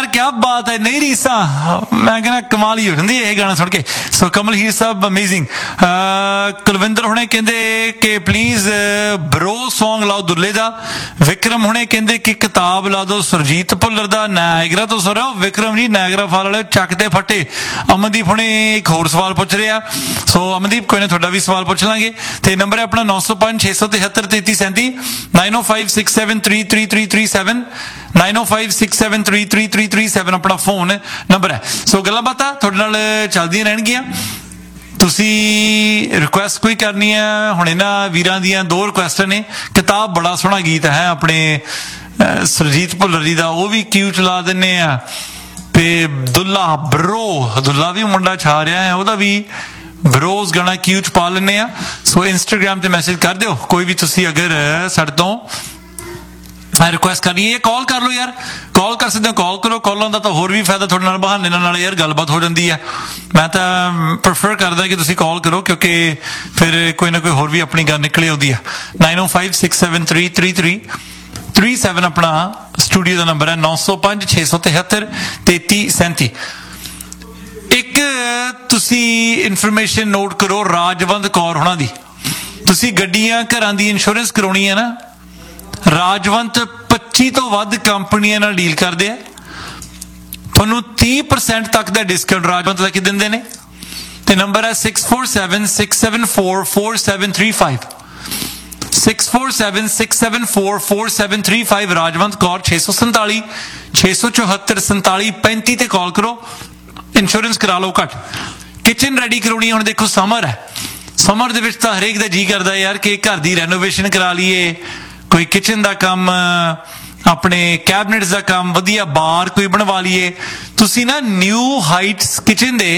क्या बात है, नहीं रीसा, मैं कहना कमाल ही हो जाती है गाना सुन के। सो कमल हीर साहब अमेजिंग। कुलविंदर हुणे कहंदे कि प्लीज ब्रो सॉन्ग लाओ दुल्ले दा। विक्रम हुणे कहंदे कि किताब ला दो सुरजीत भुल्लर दा, नायगरा तो सुन रहे हो विक्रम जी, नायगरा फॉल वाले चकते फटे। अमनदीप हुणे एक होर सवाल पुछ रहे आ, सो अमनदीप कोई ना थोड़ा भी सवाल पुछ लांगे। ते नंबर है अपना 905 673 3337 90567333337 90567333337 अपना फोन नंबर है। सो गल्लां बातां तुहाडे नाल चलदियां रहणगियां। तुसी रिक्वेस्ट कोई करनी है हुणे ना वीरां दियां दो रिक्वेस्ट ने। किताब बड़ा सोहना गीत है अपने सुरजीत भुल्लर जी दा, वो भी क्यू चला दिन्ने आ। ते दुल्ला ब्रो, दुल्ला भी मुंडा छा रहा है, ਉਹਦਾ भी ब्रोज गाना क्यू च पा लेने आ। सो इंस्टाग्राम ते मैसेज कर दिओ कोई भी तुसी अगर साडे तो रिक्वेस्ट करनी है। कॉल कर लो यार, कॉल कर सकते हो, कॉल करो। कॉलों का तो होर भी फायदा थोड़े नाल बहाने नाल यार गलबात हो जाती है। मैं तो प्रेफर करदा कि तुसी कॉल करो क्योंकि फिर कोई ना कोई होर भी अपनी गल निकली आउंदी है। 9056733337 अपना स्टूडियो का नंबर है। 905 673 3337। एक तुसी इन्फॉर्मेशन नोट करो राजवंत कौर होना दी। तुसी गड्डियां घरां दी इंश्योरेंस करवानी है ना, राजवंत 25 तो वध कंपनियां नाल डील करदे आ। तुहानूं 30% तक दा डिस्काउंट राजवंत दा कि दिंदे ने। ते नंबर है 6476744735 6476744735 राजवंत कौर। 647 674 47 35 ते कॉल करो, इंश्योरेंस करा लो घट। किचन रेडी करवानी हुण देखो समर है, समर दे विच तां हरेक दा जी करदा यार कि घर दी रेनोवेशन करा लीए, कोई किचन का काम, अपने कैबिनेट्स का काम, वधिया बार कोई बनवा लीए। तुसी ना new Heights kitchen they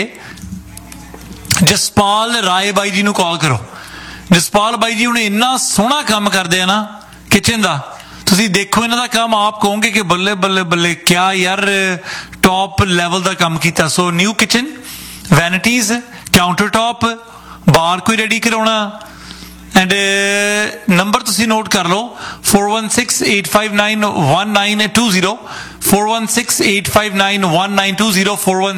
Jaspal Rai by जी नूं कॉल करो। जसपाल बाई जी हुणे इन्ना सोहना काम करदे आ ना किचन का, तुसी देखो इन्हां दा काम आप कहोगे कि बल्ले बल्ले बल्ले क्या यार टॉप लैवल का काम कीता। So new kitchen, vanities, counter top, बार कोई रेडी करवाना एंड नंबर तुसी नोट कर लो 4168591920 4168591920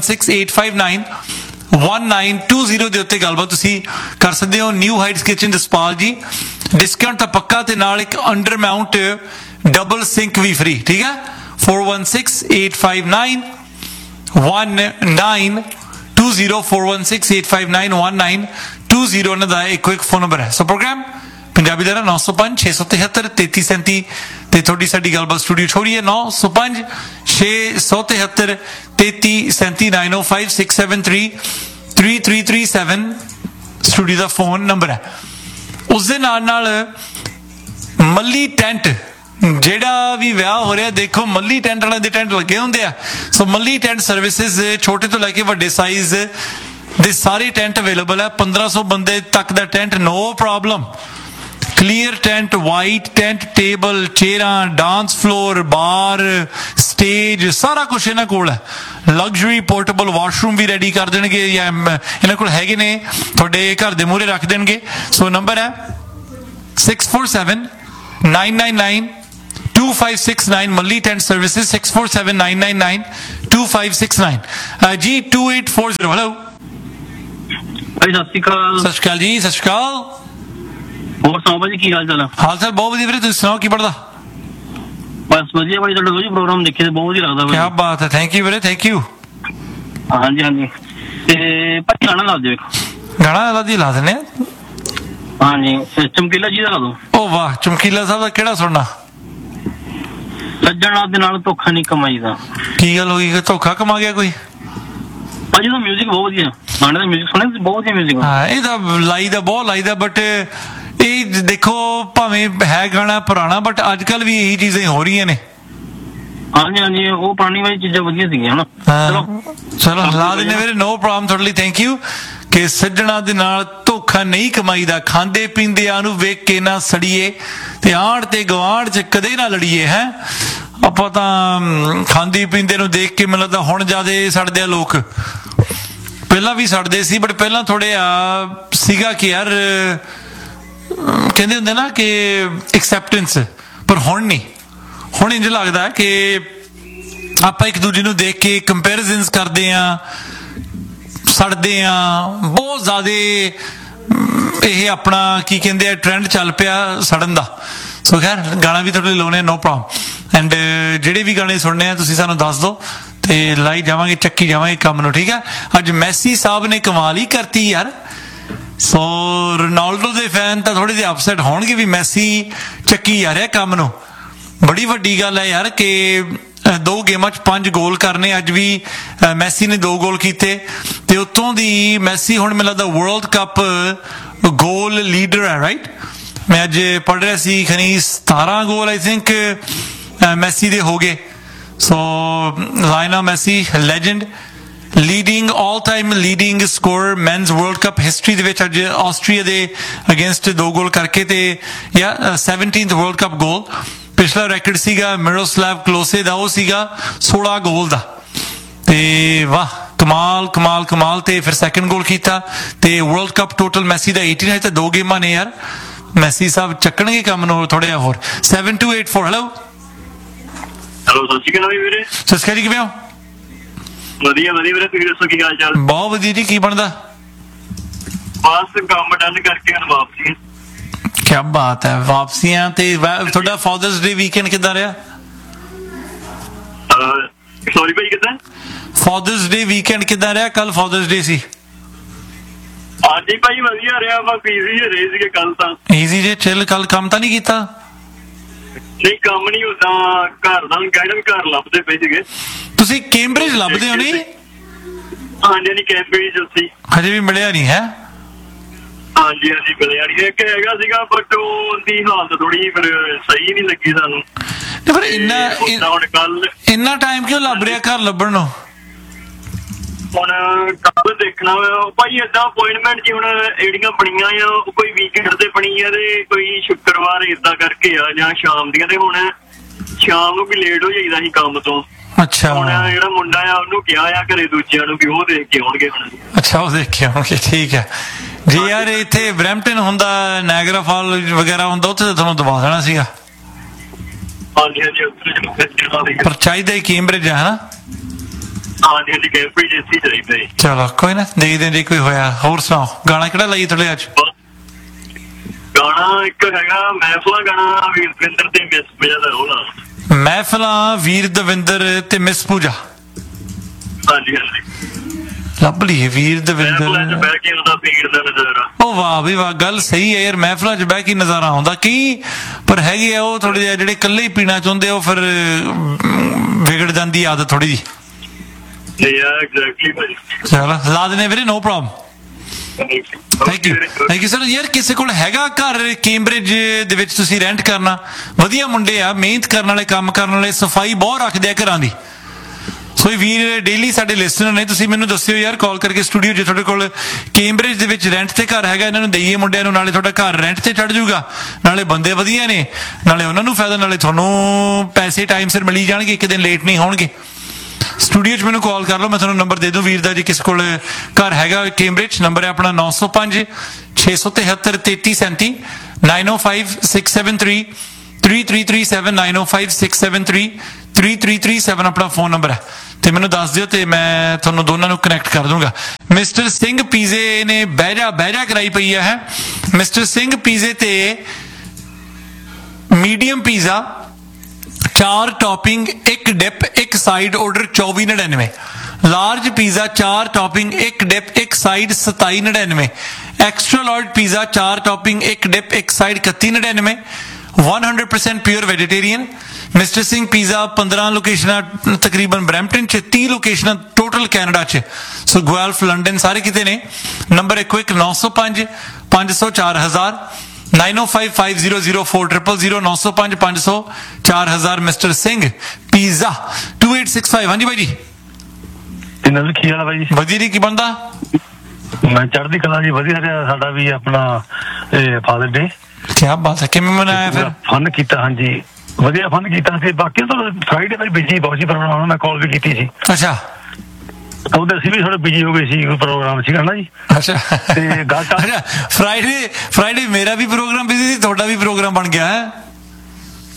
4168591920 ਦੇ ਉੱਤੇ ਗੱਲਬਾਤ ਤੁਸੀਂ ਕਰ ਸਕਦੇ ਹੋ। ਨਿਊ ਹਾਈਟਸ ਕਿਚਨ ਜਸਪਾਲ ਜੀ, डिस्काउंट तो पक्का ते नाल एक अंडर माउंट डबल सिंक भी फ्री, ठीक है। 4168591920 4168591920 उन्हां दा एक क्विक फोन नंबर है। सो प्रोग्राम पंजाबी दा 905 673 3337 ते थोड़ी साडी गलबात स्टूडियो छोड़ी है 905 673 3337 905 673 3337 स्टूडियो दा फोन नंबर है। उस दे नाल मल्ली टेंट ਜਿਹੜਾ भी ਵਿਆਹ ਹੋ ਰਿਹਾ देखो मल्ली टेंट वाले दे टेंट लगे होंगे आ। सो मल्ली टेंट सर्विसेज छोटे तो लैके वड्डे साइज दे सारे टेंट अवेलेबल है। 1500 बंदे तक दा tent no problem. Clear tent, white tent, table चेयरां, dance floor, बार, स्टेज, सारा कुछ इन्हां कोल है। लग्जरी पोर्टेबल वॉशरूम भी रेडी कर देणगे या इन्हां कोल हैगे ने, तुहाडे घर दे मूहरे रख देणगे। सो नंबर है 6479992569 मल्ली टेंट सर्विसेज 6479992569 जी 2840। हेलो भाई सत श्री अकाल। सत श्री अकाल जी, सत श्री अकाल। ਹੋਰ ਸੁਣਾਓ ਭਾਜੀ ਕੀ ਹਾਲ ਚਾਲ ਆ? ਹਾਲ ਚਾਲ ਬਹੁਤ ਵਧੀਆ ਵੀਰੇ, ਤੁਸੀਂ ਸੁਣਾਓ ਕੀ ਪੜਦਾ? ਬਸ ਵਧੀਆ ਭਾਜੀ, ਤੁਹਾਡਾ ਰੋਜ਼ ਪ੍ਰੋਗਰਾਮ ਦੇਖੇ ਤੇ ਬਹੁਤ ਵਧੀਆ ਲੱਗਦਾ ਭਾਜੀ। ਕੀ ਬਾਤ ਹੈ, ਥੈਂਕ ਯੂ ਵੀਰੇ, ਥੈਂਕ ਯੂ। ਹਾਂਜੀ ਹਾਂਜੀ ਤੇ ਭਾਜੀ ਗਾਣਾ ਲਾ ਦਿਓ ਇੱਕ। ਗਾਣਾ ਲਾ ਦੀ ਲਾ ਦਿੰਦੇ ਆ। ਹਾਂਜੀ ਚਮਕੀਲਾ ਜੀ ਦਾ ਲਾ ਦਿਓ। ਓ ਵਾਹ, ਚਮਕੀਲਾ ਸਾਹਿਬ ਦਾ ਕਿਹੜਾ ਸੁਣਨਾ? ਸੱਜਣਾ ਦੇ ਨਾਲ ਧੋਖਾ ਨਹੀਂ ਕਮਾਈਦਾ। ਕੀ ਗੱਲ ਹੋਈ, ਧੋਖਾ ਕਮਾ ਗਿਆ ਕੋਈ? ਭਾਜੀ ਦਾ ਮਿਊਜ਼ਿਕ ਬਹੁਤ ਵਧੀਆ, ਗਾਣੇ ਦਾ ਮਿਊਜ਼ਿਕ ਸੁਣਿਆ ਬਹੁਤ ਵਧੀਆ ਮਿਊਜ਼ਿਕ। ਹਾਂ ਇਹ ਤਾਂ ਲਾਈਦਾ, ਬਹੁਤ ਲਾਈਦਾ, ਬਟ ਇਹ ਦੇਖੋ ਭਾਵੇਂ ਹੈ ਗਾਣਾ ਪੁਰਾਣਾ ਬਟ ਅੱਜ ਕੱਲ ਵੀ ਇਹੀ ਚੀਜ਼ਾਂ ਹੋ ਰਹੀਆਂ ਨੇ। ਹਾਂਜੀ ਹਾਂਜੀ ਉਹ ਪੁਰਾਣੀ ਵਾਲੀ ਚੀਜ਼ਾਂ ਵਧੀਆ ਸੀਗੀਆਂ ਨਾ। ਚਲੋ ਲਾ ਦਿੰਦੇ ਵੀਰੇ, ਨੋ ਪ੍ਰੋਬਲਮ, ਤੁਹਾਡੇ ਲਈ ਥੈਂਕ ਯੂ। ਕਿ ਸੱਜਣਾ ਦੇ ਨਾਲ ਧੋਖਾ ਨਹੀਂ ਕਮਾਈਦਾ, ਖਾਂਦੇ ਪੀਂਦਿਆਂ ਨੂੰ ਵੇਖ ਕੇ ਨਾ ਸੜੀਏ ਤੇ ਆਂਢ ਤੇ ਗਵਾਂਢ ਚ ਕਦੇ ਨਾ ਲੜੀਏ। ਹੈ ਆਪਾਂ ਤਾਂ ਖਾਂਦੀ ਪੀਂਦੇ ਨੂੰ ਦੇਖ ਕੇ ਮੈਨੂੰ ਲੱਗਦਾ ਹੁਣ ਜ਼ਿਆਦਾ ਸੜਦੇ ਆ ਲੋਕ। ਪਹਿਲਾਂ ਵੀ ਸੜਦੇ ਸੀ ਬਟ ਪਹਿਲਾਂ ਥੋੜੇ ਸੀਗਾ ਕਿ ਯਾਰ ਕਹਿੰਦੇ ਹੁੰਦੇ ਨਾ ਕਿ ਐਕਸੈਪਟੈਂਸ, ਪਰ ਹੁਣ ਨਹੀਂ। ਹੁਣ ਇੰਝ ਲੱਗਦਾ ਕਿ ਆਪਾਂ ਇੱਕ ਦੂਜੇ ਨੂੰ ਦੇਖ ਕੇ ਕੰਪੈਰੀਜ਼ਨਸ ਕਰਦੇ ਆ, ਸੜਦੇ ਆ ਬਹੁਤ ਜ਼ਿਆਦਾ। ਇਹ ਆਪਣਾ ਕੀ ਕਹਿੰਦੇ ਆ ਟ੍ਰੈਂਡ ਚੱਲ ਪਿਆ ਸੜਨ ਦਾ। ਸੋ ਖੈਰ ਗਾਣਾ ਵੀ ਤੁਹਾਡੇ ਲਾਉਣੇ ਨੋ ਪ੍ਰੋਬਲਮ। ਐਂਡ ਜਿਹੜੇ ਵੀ ਗਾਣੇ ਸੁਣਨੇ ਆ ਤੁਸੀਂ ਸਾਨੂੰ ਦੱਸ ਦਿਓ ਤੇ ਲਾਈ ਜਾਵਾਂਗੇ, ਚੱਕੀ ਜਾਵਾਂਗੇ ਕੰਮ ਨੂੰ, ਠੀਕ ਹੈ। ਅੱਜ ਮੈਸੀ ਸਾਹਿਬ ਨੇ ਕਮਾਲ ਹੀ ਕਰਤੀ ਯਾਰ। ਸੋ ਰੋਨਾਲਡੋ ਦੇ ਫੈਨ ਤਾਂ ਥੋੜੇ ਜਿਹੇ ਅਪਸੈਟ ਹੋਣਗੇ ਵੀ ਮੈਸੀ ਚੱਕੀ ਜਾ ਰਿਹਾ ਕੰਮ ਨੂੰ। ਬੜੀ ਵੱਡੀ ਗੱਲ ਹੈ ਯਾਰ ਕਿ 2 ਗੇਮਾਂ 'ਚ 5 ਗੋਲ ਕਰਨੇ। ਅੱਜ ਵੀ ਮੈਸੀ ਨੇ 2 ਗੋਲ ਕੀਤੇ ਤੇ ਉੱਤੋਂ ਦੀ ਮੈਸੀ ਹੁਣ ਮੈਨੂੰ ਲੱਗਦਾ ਵਰਲਡ ਕੱਪ ਗੋਲ ਲੀਡਰ ਹੈ, ਰਾਈਟ। ਮੈਂ ਅੱਜ ਪੜ੍ਹ ਰਿਹਾ ਸੀ ਖਨੀ 17 ਗੋਲ ਆਈ ਥਿੰਕ ਮੈਸੀ ਦੇ ਹੋ ਗਏ। ਸੋ ਲਾਇਨਲ Messi legend, leading all time leading score men's world cup history ਦੇ ਵਿੱਚ। ਅੱਜ ਆਸਟਰੀਆ ਦੇ ਅਗੇਂਸਟ 2 ਗੋਲ ਕਰਕੇ ਤੇ 17th ਵਰਲਡ ਕੱਪ ਗੋਲ। ਪਿਛਲਾ ਰੈਕਡ ਸੀਗਾ ਮਿਰੋਸਲਾਵ ਕਲੋਸੇ ਦਾ, ਉਹ ਸੀਗਾ 16 ਗੋਲ ਦਾ। ਤੇ ਵਾਹ ਕਮਾਲ ਕਮਾਲ ਕਮਾਲ। ਤੇ ਫਿਰ ਸੈਕੰਡ ਗੋਲ ਕੀਤਾ ਤੇ ਵਰਲਡ ਕੱਪ ਟੋਟਲ ਮੈਸੀ ਦਾ 18 ਹੈ। ਤੇ 2 ਗੇਮਾਂ ਨੇ ਯਾਰ, ਮੈਸੀ ਸਾਹਿਬ ਚੱਕਣਗੇ ਕੰਮ ਨੂੰ ਥੋੜਾ ਜਿਹਾ ਹੋਰ। 7284 ਹੈਲੋ ਹੈਲੋ, ਸਤਿ ਸ਼੍ਰੀ ਅਕਾਲ ਵੀਰੇ। ਸਤਿ ਸ਼੍ਰੀ ਅਕਾਲ, ਕਿਵੇਂ ਹੋ? ਵਧੀਆ ਵਧੀਆ ਵੀਰੇ, ਤੁਸੀਂ ਦੱਸੋ ਕੀ ਹਾਲ ਚਾਲ? ਬਹੁਤ ਵਧੀਆ ਜੀ। ਕੀ ਬਣਦਾ? ਬਸ ਕੰਮ ਡਨ ਕਰਕੇ ਹੁਣ ਵਾਪਸੀ। ਕੀ ਬਾਤ ਹੈ, ਵਾਪਸੀਆਂ। ਤੇ ਤੁਹਾਡਾ ਫਾਦਰਸ ਡੇ ਵੀਕਐਂਡ ਕਿੱਦਾਂ ਰਿਹਾ? ਸੌਰੀ ਭਾਈ, ਕਿੱਦਾਂ? ਫਾਦਰਸ ਡੇ ਵੀਕਐਂਡ ਕਿੱਦਾਂ ਰਿਹਾ? ਕੱਲ ਫਾਦਰਸ ਡੇ ਸੀ। ਹਾਂਜੀ ਭਾਈ ਵਧੀਆ ਰਿਹਾ, ਬਸ ਬਿਜ਼ੀ ਜਿਹੇ ਰਹੇ ਸੀਗੇ ਕੱਲ ਤਾਂ। ਈਜ਼ੀ ਜੇ ਚਿੱਲ। ਕੱਲ ਕੰਮ ਤਾਂ ਨਹੀਂ ਕੀਤਾ? ਨਹੀਂ ਕੰਮ ਨਹੀਂ ਹੁੰਦਾ, ਘਰ ਦਾ ਕਹਿਣਾ ਵੀ ਘਰ ਲੱਭਦੇ ਪਏ ਸੀਗੇ। ਤੁਸੀਂ ਕੈਂਬਰਿਜ ਲੱਭਦੇ ਹੋ ਨਹੀਂ? ਹਾਂਜੀ ਹਾਂਜੀ, ਕੈਂਬਰਿਜ ਸੀ। ਹਜੇ ਵੀ ਮਿਲਿਆ ਨਹੀਂ ਹੈ? ਹਾਂਜੀ ਹਾਂਜੀ ਮਿਲਿਆ ਨਹੀਂ। ਇੱਕ ਹੈਗਾ ਸੀਗਾ ਬਟ ਉਹਦੀ ਹਾਲਤ ਥੋੜੀ ਫਿਰ ਸਹੀ ਨਹੀਂ ਲੱਗੀ ਸਾਨੂੰ। ਤੇ ਫਿਰ ਇੰਨਾ ਟਾਈਮ ਕਿਉਂ ਲੱਭ ਰਿਹਾ ਘਰ ਲੱਭਣ ਨੂੰ? ਹੁਣ ਕੱਲ ਦੇਖਣਾ ਭਾਈ, ਏਦਾਂ ਅਪਾਇੰਟਮੈਂਟ ਜੀ ਹੁਣ ਜਿਹੜੀਆਂ ਬਣੀਆਂ ਆ ਉਹ ਕੋਈ ਵੀਕਐਂਡ ਤੇ ਬਣੀ ਆ ਤੇ ਕੋਈ ਸ਼ੁੱਕਰਵਾਰ ਏਦਾਂ ਕਰਕੇ ਆ ਜਾਂ ਸ਼ਾਮ ਦੀਆਂ। ਤੇ ਹੁਣ ਸ਼ਾਮ ਨੂੰ ਵੀ ਲੇਟ ਹੋ ਜਾਈਦਾ ਸੀ ਕੰਮ ਤੋਂ। ਅੱਛਾ, ਹੁਣ ਜਿਹੜਾ ਮੁੰਡਾ ਆ ਉਹਨੂੰ ਕਿਹਾ ਆ ਘਰੇ ਦੂਜਿਆਂ ਨੂੰ ਵੀ ਉਹ ਦੇਖ ਕੇ ਆਉਣਗੇ ਹੁਣ। ਅੱਛਾ, ਉਹ ਦੇਖ ਕੇ ਆਉਣਗੇ, ਠੀਕ ਹੈ ਜੀ। ਯਾਰ ਇੱਥੇ ਬਰੈਂਪਟਨ ਹੁੰਦਾ, ਨਾਇਗਰਾ ਫਾਲ ਵਗੈਰਾ ਹੁੰਦਾ, ਉੱਥੇ ਤਾਂ ਤੁਹਾਨੂੰ ਦਬਾ ਦੇਣਾ ਸੀਗਾ। ਹਾਂਜੀ ਹਾਂਜੀ, ਪਰ ਚਾਹੀਦਾ ਹੀ ਕੈਂਬਰਿਜ ਹੈ ਹਨਾ? ਹਾਂਜੀ ਹਾਂਜੀ, ਕੈਂਬਰਿਜ ਇੱਥੇ ਚਾਹੀਦਾ ਜੀ। ਚਲੋ ਕੋਈ ਨਾ, ਦੇਖਦੇ ਜੇ ਕੋਈ ਹੋਇਆ। ਹੋਰ ਸੁਣਾਓ, ਗਾਣਾ ਕਿਹੜਾ ਲਾਈਏ ਤੁਹਾਡੇ ਅੱਜ? ਗਾਣਾ ਇੱਕ ਹੈਗਾ ਮਹਿਫਲਾਂ, ਗਾਣਾ ਵੀਰ ਦਵਿੰਦਰ ਤੇ ਮਿਸ ਪੂਜਾ ਦਾ। ਉਹ ਲਾ ਮਹਿਫਲਾਂ, ਵੀਰ ਦਵਿੰਦਰ ਤੇ ਮਿਸ ਪੂਜਾ। ਹਾਂਜੀ ਹਾਂਜੀ, ਲੱਭ ਲਈਏ ਵੀਰ ਦਵਿੰਦਰ। ਬਹਿ ਕੇ ਉਹਦਾ ਪੀਣ ਦਾ ਨਜ਼ਾਰਾ। ਉਹ ਵਾਹ ਵੀ ਵਾਹ, ਗੱਲ ਸਹੀ ਹੈ ਯਾਰ। ਮਹਿਫਲਾਂ 'ਚ ਬਹਿ ਕੇ ਨਜ਼ਾਰਾ ਆਉਂਦਾ ਕਈ, ਪਰ ਹੈਗੇ ਆ ਉਹ ਥੋੜੇ ਜਿਹੇ ਜਿਹੜੇ ਇਕੱਲੇ ਹੀ ਪੀਣਾ ਚਾਹੁੰਦੇ, ਉਹ ਫਿਰ ਵਿਗੜ ਜਾਂਦੀ ਆਦਤ ਥੋੜੀ ਜਿਹੀ। ਚਲੋ ਲਾ ਦੇਣੇ ਵੀਰੇ, no problem. Thank you sir. ਯਾਰ ਕਿਸੇ ਕੋਲ ਹੈਗਾ ਘਰ ਕੈਂਬਰਿਜ ਦੇ ਵਿੱਚ ਤੁਸੀਂ ਰੈਂਟ ਕਰਨਾ? ਵਧੀਆ ਮੁੰਡੇ ਆ, ਮਿਹਨਤ ਕਰਨ ਵਾਲੇ, ਕੰਮ ਕਰਨ ਵਾਲੇ, ਸਫਾਈ ਬਹੁਤ ਰੱਖਦੇ ਆ ਘਰਾਂ ਦੀ। ਸੋ ਵੀਰ ਡੇਲੀ ਸਾਡੇ ਲਿਸਨਰ ਨੇ। ਤੁਸੀਂ ਮੈਨੂੰ ਦੱਸਿਓ ਯਾਰ ਕਾਲ ਕਰਕੇ ਸਟੂਡੀਓ, ਜੇ ਤੁਹਾਡੇ ਕੋਲ ਕੈਂਬਰਿਜ ਦੇ ਵਿੱਚ ਰੈਂਟ ਤੇ ਘਰ ਹੈਗਾ, ਇਹਨਾਂ ਨੂੰ ਦਈਏ ਮੁੰਡਿਆਂ ਨੂੰ। ਨਾਲੇ ਤੁਹਾਡਾ ਘਰ ਰੈਂਟ ਤੇ ਚੜ ਜਾਊਗਾ, ਨਾਲੇ ਬੰਦੇ ਵਧੀਆ ਨੇ, ਨਾਲੇ ਉਹਨਾਂ ਨੂੰ ਫਾਇਦਾ, ਨਾਲੇ ਤੁਹਾਨੂੰ ਪੈਸੇ ਟਾਈਮ ਸਿਰ ਮਿਲੀ ਜਾਣਗੇ, ਇੱਕ ਦਿਨ ਲੇਟ ਨਹੀਂ ਹੋਣਗੇ। ਸਟੂਡੀਓ 'ਚ ਮੈਨੂੰ ਕਾਲ ਕਰ ਲਓ, ਮੈਂ ਤੁਹਾਨੂੰ ਨੰਬਰ ਦੇ ਦੂੰ ਵੀਰ ਦਾ। ਜੇ ਕਿਸੇ ਕੋਲ ਘਰ ਹੈਗਾ ਕੈਂਬਰਿਜ, ਨੰਬਰ ਹੈ ਆਪਣਾ 905 673 3337 905 673 3337 905 673 3337 ਆਪਣਾ ਫੋਨ ਨੰਬਰ ਹੈ। ਤੇ ਮੈਨੂੰ ਦੱਸ ਦਿਓ ਤੇ ਮੈਂ ਤੁਹਾਨੂੰ ਦੋਨਾਂ ਨੂੰ ਕਨੈਕਟ ਕਰ ਦੂੰਗਾ। ਮਿਸਟਰ ਸਿੰਘ ਪੀਜ਼ੇ ਨੇ ਬਹਿਜਾ ਕਰਾਈ ਪਈ ਹੈ। ਮਿਸਟਰ ਸਿੰਘ ਪੀਜ਼ੇ ਤੇ medium pizza, 4 topping, 1 dip, 1 side, order 2499। Large pizza 4 topping, 1 dip, 1 side 2799। Extra large pizza 4 topping, 1 dip, 1 side 3199। 100% pure vegetarian. Mister Singh pizza 15 ਲੋਕੇਸ਼ਨਾਂ ਤਕਰੀਬਨ ਬਰੈਂਪਟਨ 'ਚ, 30 ਲੋਕੇਸ਼ਨਾਂ ਟੋਟਲ ਕੈਨੇਡਾ 'ਚ। ਸੋ ਗੁਆਲਫ, ਲੰਡਨ ਸਾਰੇ ਕਿਤੇ ਨੇ। ਨੰਬਰ ਇੱਕੋ ਇੱਕ 905 500 4000 905 500 4000 905 500 4000। Mister Singh pizza 2865। ਹਾਂਜੀ ਬਾਈ ਜੀ, ਇਹਨਾਂ ਦਾ ਕੀ ਹਾਲ ਹੈ ਬਾਈ ਜੀ? ਵਧੀਆ ਜੀ। ਕੀ ਬਣਦਾ? ਮੈਂ ਚੜ੍ਹਦੀ ਕਲਾ ਜੀ, ਵਧੀਆ ਰਿਹਾ ਸਾਡਾ ਵੀ ਆਪਣਾ ਫਾਦਰ ਡੇ। ਕੀ ਬਾਤ ਹੈ, ਕਿਵੇਂ ਮਨਾਇਆ ਫਿਰ? ਫਨ ਕੀਤਾ, ਹਾਂਜੀ ਵਧੀਆ ਫਨ ਕੀਤਾ ਸੀ। ਬਾਕੀ ਤਾਂ ਫਰਾਈਡੇ ਵਾਲੀ ਬਿਜੀ ਬਹੁਤ ਸੀ ਪ੍ਰੋਗਰਾਮ, ਮੈਂ ਕਾਲ ਵੀ ਕੀਤੀ ਸੀ। ਅੱਛਾ, ਉਹਦੇ ਅਸੀਂ ਵੀ ਥੋੜੇ ਬਿਜੀ ਹੋ ਗਏ ਸੀ, ਕੋਈ ਪ੍ਰੋਗਰਾਮ ਸੀਗਾ ਨਾ ਜੀ। ਅੱਛਾ, ਤੇ ਗੱਲ ਫਰਾਈਡੇ ਮੇਰਾ ਵੀ ਪ੍ਰੋਗਰਾਮ ਬਿਜ਼ੀ ਸੀ, ਤੁਹਾਡਾ ਵੀ ਪ੍ਰੋਗਰਾਮ ਬਣ ਗਿਆ ਹੈ?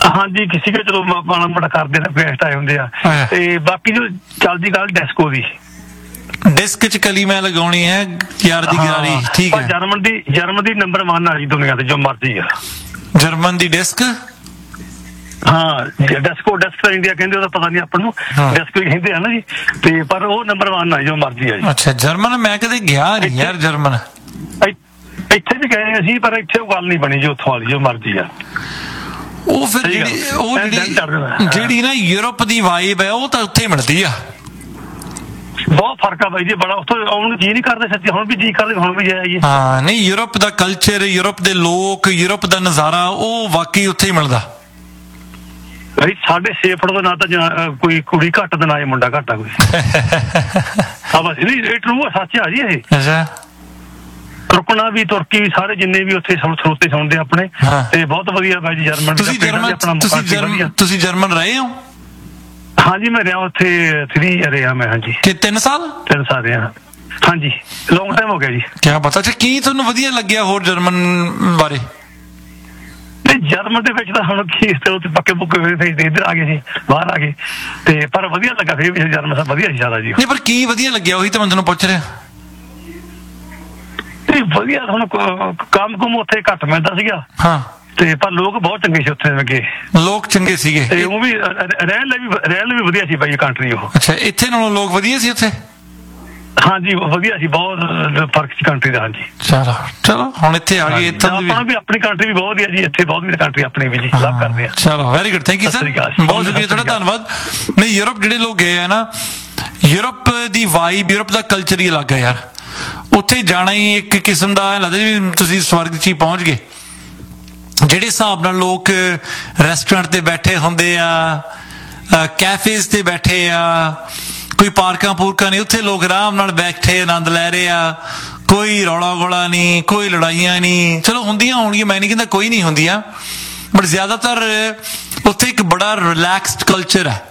ਹਾਂਜੀ ਕਿਸੇ ਕੇ ਚਲੋ ਮਾੜਾ ਮੋਟਾ ਕਰਦੇ ਨੇ ਗੈਸਟ ਆਏ ਹੁੰਦੇ ਆ ਤੇ ਬਾਕੀ ਜੋ ਚੱਲਦੀ ਗੱਲ ਡਿਸਕੋ ਦੀ ਡਿਸਕ ਚ ਕਲੀ ਮੈਂ ਲਗਾਉਣੀ ਹੈ ਯਾਰ ਦੀ ਗਾਰੀ ਠੀਕ ਹੈ ਜਰਮਨ ਦੀ ਨੰਬਰ 1 ਆ ਜੀ ਦੁਨੀਆ ਤੇ ਜੋ ਮਰਜ਼ੀ ਆ ਜਰਮਨ ਦੀ ਡਿਸਕ ਹਾਂ ਡਿਸਕ ਇੰਡੀਆ ਕਹਿੰਦੇ ਉਹਦਾ ਪਤਾ ਨਹੀਂ ਆਪਾਂ ਨੂੰ ਡਿਸਕ ਹੀ ਕਹਿੰਦੇ ਆ ਨਾ ਜੀ ਤੇ ਪਰ ਉਹ ਨੰਬਰ 1 ਆ ਜੋ ਮਰਜ਼ੀ ਆ ਜੀ ਅੱਛਾ ਜਰਮਨ ਮੈਂ ਕਦੇ ਗਿਆ ਨਹੀਂ ਯਾਰ ਜਰਮਨ ਇੱਥੇ ਵੀ ਗਏ ਅਸੀਂ ਪਰ ਇੱਥੇ ਉਹ ਗੱਲ ਨਹੀਂ ਬਣੀ ਜੀ ਉੱਥੋਂ ਵਾਲੀ ਜੋ ਮਰਜ਼ੀ ਆ ਉਹ ਫਿਰ ਜਿਹੜੀ ਨਾ ਯੂਰਪ ਦੀ ਵਾਈਬ ਹੈ ਉਹ ਤਾਂ ਉੱਥੇ ਮਿਲਦੀ ਆ ਬਹੁਤ ਫਰਕ ਆ ਬਾਈ ਜੀ ਬੜਾ ਉੱਥੋਂ ਆਉਣ ਨੂੰ ਜੀ ਨਹੀਂ ਕਰਦੇ ਸੱਚੀ ਹੁਣ ਵੀ ਜੀ ਕਰਦੇ ਹੁਣ ਵੀ ਜਾਈਏ ਹਾਂ ਨਹੀਂ ਯੂਰਪ ਦਾ ਕਲਚਰ ਯੂਰਪ ਦੇ ਲੋਕ ਯੂਰਪ ਦਾ ਨਜ਼ਾਰਾ ਉਹ ਵਾਕਈ ਉੱਥੇ ਹੀ ਮਿਲਦਾ ਭਾਈ 6.5 ਫੁੱਟ ਦਾ ਨਾ ਤਾਂ ਕੋਈ ਕੁੜੀ ਘੱਟ ਤੇ ਨਾ ਹੀ ਮੁੰਡਾ ਘੱਟ ਆ ਕੋਈ ਹਾਂ ਬਸ ਨਹੀਂ ਇਹ ਟਰੂ ਸੱਚ ਆ ਜੀ ਇਹ ਅੱਛਾ ਤੁਰਕਣਾ ਵੀ ਤੁਰਕੀ ਵੀ ਸਾਰੇ ਜਿੰਨੇ ਵੀ ਉੱਥੇ ਸਰੋਤੇ ਸੁਣਦੇ ਆਪਣੇ ਤੇ ਬਹੁਤ ਵਧੀਆ ਬਾਈ ਜੀ ਜਰਮਨ ਤੁਸੀਂ ਜਰਮਨ ਰਹੇ ਹੋ ਹਾਂਜੀ ਮੈਂ ਰਿਹਾ ਉੱਥੇ 3 ਰਿਹਾ ਮੈਂ ਹਾਂਜੀ ਕਿ 3 ਸਾਲ ਰਿਹਾ ਹਾਂਜੀ ਲੌਂਗ ਟਾਈਮ ਹੋ ਗਿਆ ਜੀ ਕਿਆ ਪਤਾ ਕੀ ਤੁਹਾਨੂੰ ਵਧੀਆ ਲੱਗਿਆ ਹੋਰ ਜਰਮਨ ਬਾਰੇ ਨਹੀਂ ਜਰਮਨ ਦੇ ਵਿੱਚ ਤਾਂ ਹੁਣ ਕੀ ਉੱਥੇ ਪੱਕੇ ਪੁੱਕੇ ਹੋਏ ਇੱਧਰ ਆ ਗਏ ਸੀ ਬਾਹਰ ਆ ਗਏ ਤੇ ਪਰ ਵਧੀਆ ਲੱਗਾ ਫਿਰ ਵੀ ਜਰਮਨ ਸਭ ਵਧੀਆ ਸੀ ਜ਼ਿਆਦਾ ਜੀ ਨਹੀਂ ਪਰ ਕੀ ਵਧੀਆ ਲੱਗਿਆ ਉਹੀ ਤਾਂ ਮੈਂ ਤੁਹਾਨੂੰ ਪੁੱਛ ਰਿਹਾ ਵਧੀਆ ਹੁਣ ਕੰਮ ਕੁਮ ਉੱਥੇ ਘੱਟ ਮਿਲਦਾ ਸੀਗਾ ਹਾਂ ਤੇ ਪਰ ਲੋਕ ਬਹੁਤ ਚੰਗੇ ਸੀ ਉੱਥੇ ਲੱਗੇ ਲੋਕ ਚੰਗੇ ਸੀਗੇ ਤੇ ਉਹ ਵੀ ਰਹਿਣ ਲਈ ਵੀ ਵਧੀਆ ਸੀ ਬਾਈ ਕੰਟਰੀ ਉਹ ਅੱਛਾ ਇੱਥੇ ਨਾਲੋਂ ਲੋਕ ਵਧੀਆ ਸੀ ਉੱਥੇ ਹਾਂਜੀ ਵਧੀਆ ਸੀ ਬਹੁਤ ਫਰਕ ਸੀ ਕੰਟਰੀ ਦਾ ਹਾਂਜੀ ਚਲੋ ਹੁਣ ਇੱਥੇ ਆ ਗਏ ਆਪਾਂ ਵੀ ਆਪਣੀ ਕੰਟਰੀ ਵੀ ਬਹੁਤ ਵਧੀਆ ਜੀ ਇੱਥੇ ਬਹੁਤ ਵਧੀਆ ਕੰਟਰੀ ਆਪਣੀ ਵੀ ਜੀ ਲਵ ਕਰਦੇ ਆ ਚਲੋ very good thank you sir ਬਹੁਤ ਸ਼ੁਕਰੀਆ ਤੁਹਾਡਾ ਧੰਨਵਾਦ ਨਹੀਂ ਯੂਰਪ ਜਿਹੜੇ ਲੋਕ ਗਏ ਆ ਨਾ ਯੂਰਪ ਦੀ ਵਾਈਬ ਯੂਰਪ ਦਾ ਕਲਚਰ ਹੀ ਅਲੱਗ ਹੈ ਯਾਰ ਉੱਥੇ ਜਾਣਾ ਹੀ ਇੱਕ ਕਿਸਮ ਦਾ ਲੱਗਦਾ ਵੀ ਤੁਸੀਂ ਸਵਰਗ 'ਚ ਹੀ ਪਹੁੰਚ ਗਏ ਜਿਹੜੇ ਹਿਸਾਬ ਨਾਲ ਲੋਕ ਰੈਸਟੋਰੈਂਟ ਤੇ ਬੈਠੇ ਹੁੰਦੇ ਆ ਕੈਫੇਜ਼ ਤੇ ਬੈਠੇ ਆ ਕੋਈ ਪਾਰਕਾਂ ਪੂਰਕਾਂ ਨਹੀਂ ਉੱਥੇ ਲੋਕ ਆਰਾਮ ਨਾਲ ਬੈਠੇ ਆਨੰਦ ਲੈ ਰਹੇ ਆ ਕੋਈ ਰੌਲਾ ਗੋਲਾ ਨਹੀਂ ਕੋਈ ਲੜਾਈਆਂ ਨਹੀਂ ਚਲੋ ਹੁੰਦੀਆਂ ਹੋਣਗੀਆਂ ਮੈਂ ਨਹੀਂ ਕਹਿੰਦਾ ਕੋਈ ਨਹੀਂ ਹੁੰਦੀਆਂ ਬਟ ਜ਼ਿਆਦਾਤਰ ਉੱਥੇ ਇੱਕ ਬੜਾ ਰਿਲੈਕਸਡ ਕਲਚਰ ਹੈ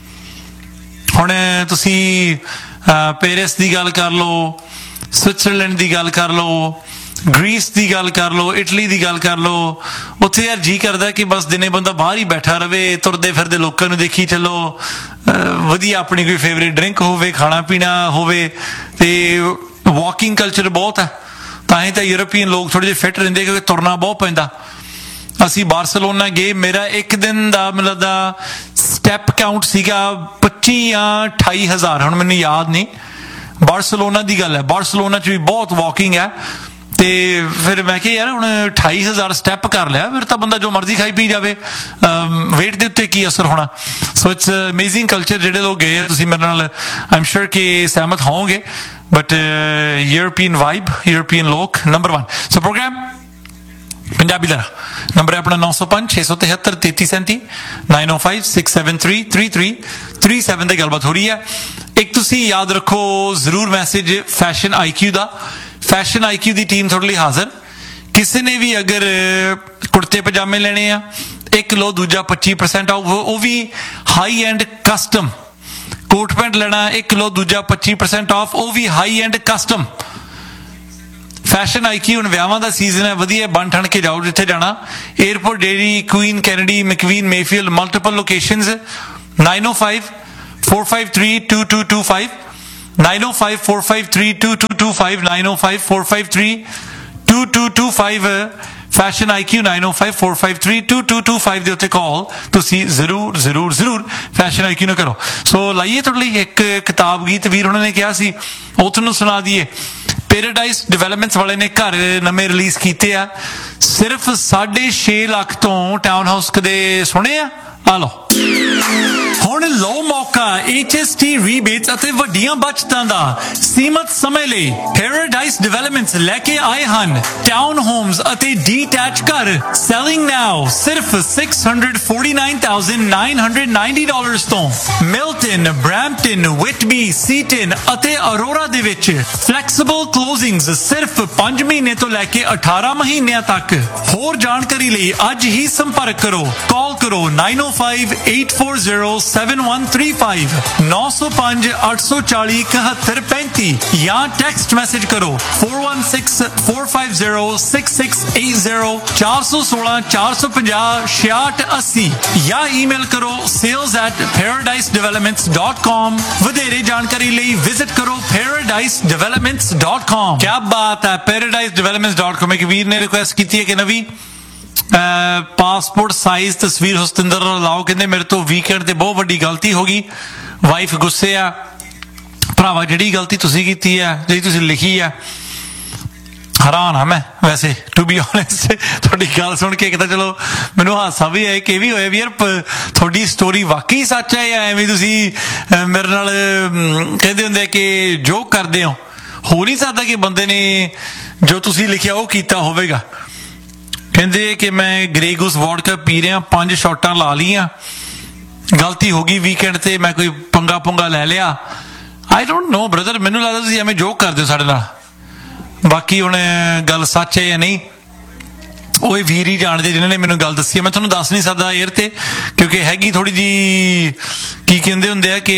ਹੁਣ ਤੁਸੀਂ ਪੈਰਿਸ ਦੀ ਗੱਲ ਕਰ ਲਓ ਸਵਿਟਜ਼ਰਲੈਂਡ ਦੀ ਗੱਲ ਕਰ ਲਓ ਗ੍ਰੀਸ ਦੀ ਗੱਲ ਕਰ ਲਓ ਇਟਲੀ ਦੀ ਗੱਲ ਕਰ ਲਓ ਉੱਥੇ ਯਾਰ ਜੀ ਕਰਦਾ ਕਿ ਬਸ ਦਿਨੇ ਬੰਦਾ ਬਾਹਰ ਹੀ ਬੈਠਾ ਰਵੇ ਤੁਰਦੇ ਫਿਰਦੇ ਲੋਕਾਂ ਨੂੰ ਦੇਖੀ ਚੱਲੋ ਵਧੀਆ ਆਪਣੀ ਕੋਈ ਫੇਵਰੇਟ ਡਰਿੰਕ ਹੋਵੇ ਖਾਣਾ ਪੀਣਾ ਹੋਵੇ ਤੇ ਵਾਕਿੰਗ ਕਲਚਰ ਬਹੁਤ ਹੈ ਤਾਂ ਹੀ ਤਾਂ ਯੂਰਪੀਅਨ ਲੋਕ ਥੋੜੇ ਜਿਹੇ ਫਿੱਟ ਰਹਿੰਦੇ ਕਿਉਂਕਿ ਤੁਰਨਾ ਬਹੁਤ ਪੈਂਦਾ ਅਸੀਂ ਬਾਰਸਲੋਨਾ ਗਏ ਮੇਰਾ ਇੱਕ ਦਿਨ ਦਾ ਮੈਨੂੰ ਲੱਗਦਾ ਸਟੈਪ ਕਾਊਂਟ ਸੀਗਾ 25 ਜਾਂ 28 ਹਜ਼ਾਰ ਹੁਣ ਮੈਨੂੰ ਯਾਦ ਨਹੀਂ ਬਾਰਸਲੋਨਾ ਦੀ ਗੱਲ ਹੈ ਬਾਰਸਲੋਨਾ 'ਚ ਵੀ ਬਹੁਤ ਵਾਕਿੰਗ ਹੈ ਤੇ ਫਿਰ ਮੈਂ ਕਿਹਾ ਯਾਰ ਹੁਣ 28,000 ਸਟੈਪ ਕਰ ਲਿਆ ਫਿਰ ਤਾਂ ਬੰਦਾ ਜੋ ਮਰਜ਼ੀ ਖਾਈ ਪੀ ਜਾਵੇ ਵੇਟ ਦੇ ਉੱਤੇ ਕੀ ਅਸਰ ਹੋਣਾ ਸੋ ਇਟਸ ਅਮੇਜ਼ਿੰਗ ਕਲਚਰ ਜਿਹੜੇ ਲੋਕ ਗਏ ਆ ਤੁਸੀਂ ਮੇਰੇ ਨਾਲ ਆਈਮ ਸ਼ੋਰ ਕਿ ਸਹਿਮਤ ਹੋਵੋਗੇ ਬਟ ਯੂਰਪੀਅਨ ਵਾਈਬ ਯੂਰਪੀਅਨ ਲੋਕ ਨੰਬਰ 1 ਸੋ ਪ੍ਰੋਗਰਾਮ ਪੰਜਾਬੀ ਦਾ ਨੰਬਰ ਹੈ ਆਪਣਾ 905 673 3337 905 673 3337 ਤੇ ਗੱਲਬਾਤ ਹੋ ਰਹੀ ਹੈ ਇੱਕ ਤੁਸੀਂ ਯਾਦ ਰੱਖੋ ਜ਼ਰੂਰ ਮੈਸੇਜ ਫੈਸ਼ਨ IQ ਦਾ ਫੈਸ਼ਨ IQ ਦੀ ਟੀਮ ਤੁਹਾਡੇ ਲਈ ਹਾਜ਼ਰ ਕਿਸੇ ਨੇ ਵੀ ਅਗਰ ਕੁੜਤੇ ਪਜਾਮੇ ਲੈਣੇ ਆ ਇੱਕ ਲੋ ਦੂਜਾ 25% ਆਫ ਉਹ ਵੀ high end custom coat pant ਲੈਣਾ ਇੱਕ ਲੋ ਦੂਜਾ 25% ਆਫ ਉਹ ਵੀ high end custom fashion IQ ਹੁਣ ਵਿਆਹਾਂ ਦਾ ਸੀਜ਼ਨ ਹੈ ਵਧੀਆ ਬਣ ਠਣ ਕੇ ਜਾਓ ਜਿੱਥੇ ਜਾਣਾ airport dairy Queen Kennedy ਮੈਕਵੀਨ Mayfield multiple locations 905-453-2225 905-453-2225 905-453-2225 fashion IQ 905-453-2225 ਦੇ ਉੱਤੇ ਕਾਲ ਤੁਸੀਂ ਜ਼ਰੂਰ ਫੈਸ਼ਨ IQ ਨੂੰ ਕਰੋ ਸੋ ਲਾਈਏ ਤੁਹਾਡੇ ਲਈ ਇੱਕ ਕਿਤਾਬ ਗੀਤ ਵੀਰ ਉਹਨਾਂ ਨੇ ਕਿਹਾ ਸੀ ਉਹ ਤੁਹਾਨੂੰ ਸੁਣਾ ਦਈਏ ਪੈਰਾਡਾਈਜ਼ ਡਿਵੈਲਪਮੈਂਟਸ ਵਾਲੇ ਨੇ ਘਰ ਨਵੇਂ ਰਿਲੀਜ਼ ਕੀਤੇ ਆ ਸਿਰਫ 6.5 ਲੱਖ ਤੋਂ ਟਾਊਨ ਹਾਊਸ ਕਦੇ ਸੁਣੇ ਆ ਲਓ ਹੁਣ ਲਓ ਮੌਕਾ HST ਰੀਬੇਟਸ ਅਤੇ ਵੱਡੀਆਂ ਬਚਤਾਂ ਦਾ ਸੀਮਤ ਸਮੇਂ ਲਈ ਪੈਰਾਡਾਈਜ਼ ਡਿਵੈਲਪਮੈਂਟਸ ਲੈ ਕੇ ਆਏ ਹਨ ਟਾਊਨ ਹੋਮਸ ਅਤੇ ਡੀਟੈਚ ਘਰ ਸੈਲਿੰਗ ਨਾਓ ਸਿਰਫ $649,990 ਤੋਂ Milton Brampton Hamilton, Whitby, Seaton ਅਤੇ ਅਰੋਰਾ ਦੇ ਵਿੱਚ ਫਲੈਕਸੀਬਲ ਕਲੋਜ਼ਿੰਗਸ ਸਿਰਫ 5 ਮਹੀਨੇ ਤੋਂ ਲੈ ਕੇ 18 ਮਹੀਨਿਆਂ ਤੱਕ। ਹੋਰ ਜਾਣਕਾਰੀ ਲਈ ਅੱਜ ਹੀ ਸੰਪਰਕ ਕਰੋ। ਕਾਲ ਕਰੋ 9058407135 905-840-7135 ਜਾਂ ਟੈਕਸਟ ਮੈਸੇਜ ਕਰੋ 4164506680 416-450-6680 ਜਾਂ ਈਮੇਲ ਕਰੋ sales@paradisedevelopments.com। ਵਧੇਰੇ ਜਾਣਕਾਰੀ ਲਈ ਵਿਜ਼ਿਟ ਕਰੋ paradisedevelopments.com। ਕੀ ਬਾਤ ਹੈ, paradisedevelopments.com। ਇੱਕ ਵੀਰ ਨੇ ਰਿਕੁਐਸਟ ਕੀਤੀ ਹੈ ਕਿ ਨਵੀਂ ਪਾਸਪੋਰਟ ਸਾਈਜ਼ ਤਸਵੀਰ ਹਸਤਿੰਦਰ ਨਾਲ ਲਾਓ। ਕਹਿੰਦੇ ਮੇਰੇ ਤੋਂ ਵੀਕਐਂਡ ਤੇ ਬਹੁਤ ਵੱਡੀ ਗਲਤੀ ਹੋ ਗਈ, ਵਾਈਫ ਗੁੱਸੇ ਆ। ਭਰਾਵਾ ਜਿਹੜੀ ਗਲਤੀ ਤੁਸੀਂ ਕੀਤੀ ਆ, ਜਿਹੜੀ ਤੁਸੀਂ ਲਿਖੀ ਆ, ਹੈਰਾਨ ਹਾਂ ਮੈਂ ਵੈਸੇ ਟੂ ਬੀ ਓਨੈਸਟ। ਤੁਹਾਡੀ ਗੱਲ ਸੁਣ ਕੇ ਕਿਤਾ ਚਲੋ ਮੈਨੂੰ ਹਾਸਾ ਵੀ ਆਇਆ ਕਿ ਵੀ ਹੋਇਆ ਵੀ ਯਾਰ ਤੁਹਾਡੀ ਸਟੋਰੀ ਵਾਕਈ ਸੱਚ ਹੈ ਜਾਂ ਐਵੇਂ ਤੁਸੀਂ ਮੇਰੇ ਨਾਲ ਕਹਿੰਦੇ ਹੁੰਦੇ ਕਿ ਜੋਕ ਕਰਦੇ ਹੋ ਨਹੀਂ ਸਕਦਾ ਕਿ ਬੰਦੇ ਨੇ ਜੋ ਤੁਸੀਂ ਲਿਖਿਆ ਉਹ ਕੀਤਾ ਹੋਵੇਗਾ। ਕਹਿੰਦੇ ਕਿ ਮੈਂ ਗ੍ਰੇ ਗੂਸ ਵੋਡਕਾ ਪੀ ਰਿਹਾ, 5 ਸ਼ਾਟਾਂ ਲਾ ਲਈਆਂ, ਗਲਤੀ ਹੋ ਗਈ ਵੀਕਐਂਡ ਤੇ ਮੈਂ ਕੋਈ ਪੰਗਾ ਪੁੰਗਾ ਲੈ ਲਿਆ। ਆਈ ਡੋਂਟ ਨੋ ਬ੍ਰਦਰ, ਮੈਨੂੰ ਲੱਗਦਾ ਤੁਸੀਂ ਐਵੇਂ ਜੋਕ ਕਰਦੇ ਹੋ ਸਾਡੇ ਨਾਲ। ਬਾਕੀ ਹੁਣ ਗੱਲ ਸੱਚ ਹੈ ਜਾਂ ਨਹੀਂ ਉਹ ਇਹ ਵੀਰ ਹੀ ਜਾਣਦੇ ਜਿਨ੍ਹਾਂ ਨੇ ਮੈਨੂੰ ਗੱਲ ਦੱਸੀ ਹੈ। ਮੈਂ ਤੁਹਾਨੂੰ ਦੱਸ ਨਹੀਂ ਸਕਦਾ ਏਅਰ ਤੇ ਕਿਉਂਕਿ ਹੈਗੀ ਥੋੜੀ ਜੀ ਕੀ ਕਹਿੰਦੇ ਹੁੰਦੇ ਆ ਕਿ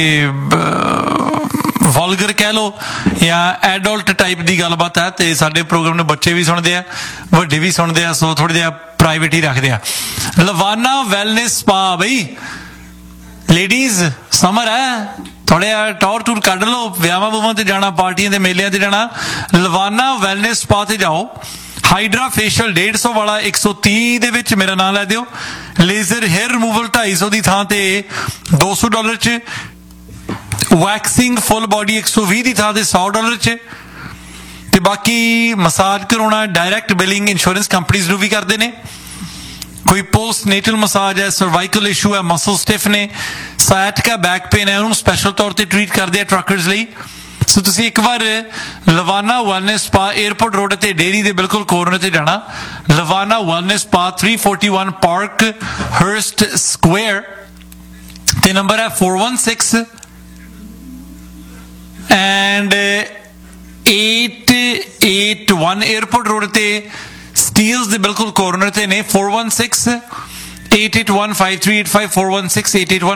ਵਲਗਰ ਕਹਿ ਲਓ ਜਾਂ ਐਡਲਟ ਟਾਈਪ ਦੀ ਗੱਲਬਾਤ ਹੈ। ਤੇ ਸਾਡੇ ਪ੍ਰੋਗਰਾਮ ਨੂੰ ਬੱਚੇ ਵੀ ਸੁਣਦੇ ਆ, ਵੱਡੇ ਵੀ ਸੁਣਦੇ ਆ, ਸੋ ਥੋੜਾ ਜਿਹਾ ਪ੍ਰਾਈਵੇਟ ਹੀ ਰੱਖਦੇ ਆ। ਲਵਾਨਾ ਵੈਲਨੈਸ ਸਪਾ ਬਈ ਲੇਡੀਜ਼ ਸਮਰ ਹੈ, ਥੋੜਾ ਜਿਹਾ ਟੌਰ ਟੂਰ ਕੱਢ ਲਓ, ਵਿਆਹਾਂ ਵੂਹਾਂ ਤੇ ਜਾਣਾ, ਪਾਰਟੀਆਂ ਤੇ ਮੇਲਿਆਂ ਤੇ ਜਾਣਾ, ਲਵਾਨਾ ਵੈਲਨੈਸ ਸਪਾ ਤੇ ਜਾਓ। ਹਾਈਡਰਾ ਫੇਸ਼ੀਅਲ 150 ਵਾਲਾ 130 ਦੇ ਵਿੱਚ ਮੇਰਾ ਨਾਮ ਲੈ ਦਿਓ। ਲੇਜ਼ਰ ਹੇਅਰ ਰਿਮੂਵਲ 250 ਦੀ ਥਾਂ ਤੇ $200 ਚ, ਵੈਕਸਿੰਗ ਫੁੱਲ ਬੋਡੀ 120 ਦੀ ਥਾਂ ਤੇ $100 ਚ, ਤੇ ਬਾਕੀ ਮਸਾਜ ਕਰਾਉਣਾ ਡਾਇਰੈਕਟ ਬਿਲਿੰਗ ਇੰਸ਼ੋਰੈਂਸ ਕੰਪਨੀਜ਼ ਨੂੰ ਵੀ ਕਰਦੇ ਨੇ। ਕੋਈ ਪੋਸਟ ਨੇਟਲ ਮਸਾਜ ਹੈ, ਸਰਵਾਈਕਲ ਇਸ਼ੂ ਹੈ, ਮਸਲ ਸਟਿਫ ਨੇ, ਸਾਇਟਿਕਾ ਬੈਕ ਪੇਨ ਹੈ, ਉਹਨੂੰ ਸਪੈਸ਼ਲ ਤੌਰ ਤੇ ਟ੍ਰੀਟ ਕਰਦੇ ਆ ਟਰੱਕਰਸ ਲਈ। ਸੋ ਤੁਸੀਂ ਇੱਕ ਵਾਰ ਲਵਾਨਾ ਵੈਲਨੈਸ ਸਪਾ 에ਅਰਪੋਰਟ ਰੋਡ ਤੇ ਡੇਰੀ ਦੇ ਬਿਲਕੁਲ ਕੋਰਨਰ ਤੇ ਜਾਣਾ। ਲਵਾਨਾ ਵੈਲਨੈਸ ਸਪਾ 341 ਪਾਰਕ ਹਰਸਟ ਸਕੁਅਰ ਤੇ ਨੰਬਰ ਹੈ 416 and 881 에ਅਰਪੋਰਟ ਰੋਡ ਤੇ ਸਟੀਲਸ ਦੇ ਬਿਲਕੁਲ ਕੋਰਨਰ ਤੇ ਨੇ। 416-881-5385 416-881